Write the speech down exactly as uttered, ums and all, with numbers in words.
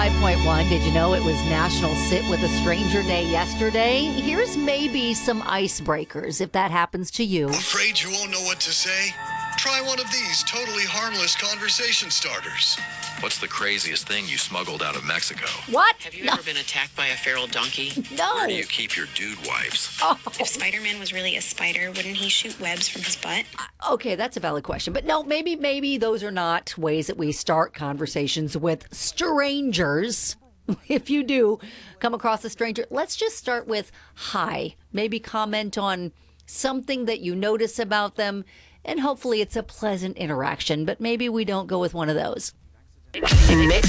five point one. Did you know it was National Sit with a Stranger Day yesterday? Here's maybe some icebreakers if that happens to you. Afraid you won't know what to say? Try one of these totally harmless conversation starters. What's the craziest thing you smuggled out of Mexico? What? Have you No. ever been attacked by a feral donkey? No. Where do you keep your dude wipes? Oh. If Spider-Man was really a spider, wouldn't he shoot webs from his butt? Okay, that's a valid question. But no, maybe maybe those are not ways that we start conversations with strangers. If you do come across a stranger, let's just start with hi. Maybe comment on something that you notice about them, and hopefully it's a pleasant interaction. But maybe we don't go with one of those. Mix